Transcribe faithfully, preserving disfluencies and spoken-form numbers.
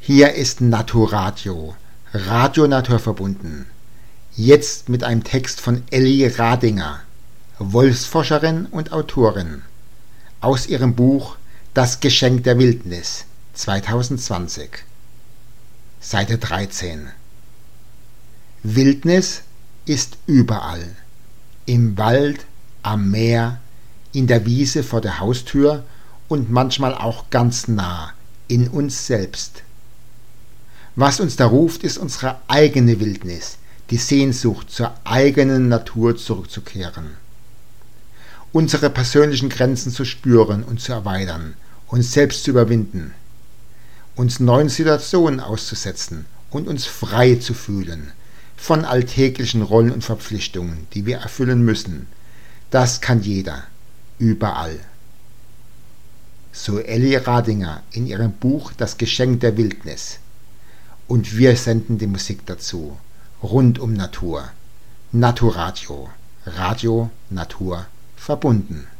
Hier ist Naturadio, Radio Naturverbunden. Jetzt mit einem Text von Elli Radinger, Wolfsforscherin und Autorin, aus ihrem Buch Das Geschenk der Wildnis, zweitausendzwanzig. Seite dreizehn. Wildnis ist überall. Im Wald, am Meer, in der Wiese vor der Haustür und manchmal auch ganz nah, in uns selbst. Was uns da ruft, ist unsere eigene Wildnis, die Sehnsucht, zur eigenen Natur zurückzukehren. Unsere persönlichen Grenzen zu spüren und zu erweitern, uns selbst zu überwinden, uns neuen Situationen auszusetzen und uns frei zu fühlen von alltäglichen Rollen und Verpflichtungen, die wir erfüllen müssen. Das kann jeder, überall. So Elli Radinger in ihrem Buch Das Geschenk der Wildnis. Und wir senden die Musik dazu, rund um Natur. Naturadio, Radio, Natur, verbunden.